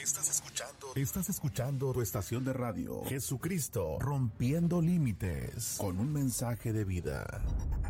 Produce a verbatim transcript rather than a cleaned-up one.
Estás escuchando, estás escuchando tu estación de radio, Jesucristo, rompiendo límites, con un mensaje de vida.